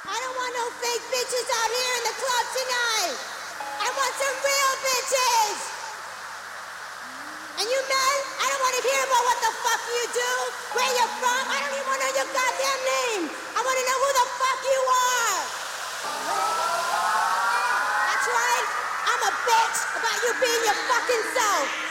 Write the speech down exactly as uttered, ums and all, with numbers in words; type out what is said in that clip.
I don't want no fake bitches out here in the club tonight. I want some real bitches. And you men, I don't want to hear about what the fuck you do, where you're from. I don't even want to know your goddamn name. I want to know who the fuck you are. That's right. I'm a bitch about you being your fucking self.